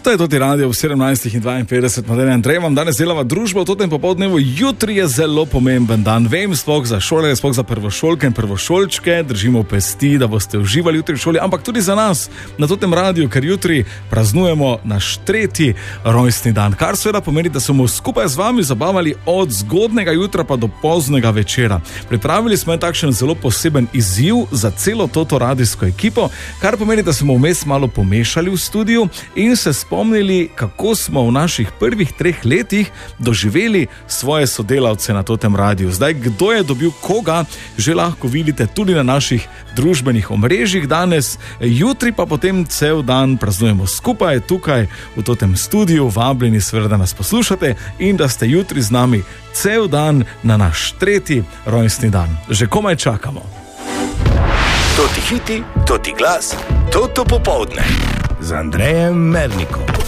To je tudi radio v 17:52, Matej Andrej vam danes delava družbo v tem popoldnevu. Jutri je zelo pomemben dan, vem, sploh za šole, sploh za prvošolke in prvošolčke, držimo pesti, da boste uživali jutri v šoli, ampak tudi za nas na tem radiju, ker jutri praznujemo naš 3. rojstni dan, kar seveda pomeni, da smo skupaj z vami zabavali od zgodnega jutra pa do poznega večera. Pripravili smo takšen zelo poseben izziv za celo to radijsko ekipo, kar pomeni, da smo vmes malo pomešali v studiu in se spomnili, kako smo v naših prvih 3 letih doživeli svoje sodelavce na tem radiju. Zdaj, kdo je dobil koga, že lahko vidite tudi na naših družbenih omrežjih danes, jutri pa potem cel dan praznujemo skupaj tukaj v tem studiu. Vabljeni seveda, da nas poslušate in da ste jutri z nami cel dan na naš 3. rojstni dan. Že komaj čakamo. To ti hiti, to ti glas, to popoldne z Andrejem Mernikom.